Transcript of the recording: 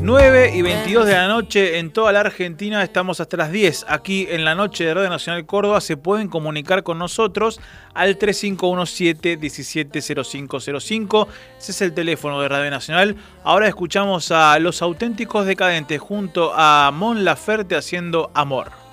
9:22 de la noche en toda la Argentina, estamos hasta las 10 aquí en la noche de Radio Nacional Córdoba. Se pueden comunicar con nosotros al 3517-170505. Ese es el teléfono de Radio Nacional. Ahora escuchamos a Los Auténticos Decadentes junto a Mon Laferte haciendo Amor.